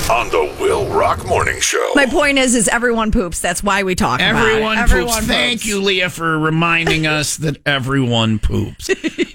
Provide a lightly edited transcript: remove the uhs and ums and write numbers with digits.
on the Will Rock Morning Show. My point is everyone poops. That's why we talk about it. Everyone poops. Thank you, Leah, for reminding us that everyone poops.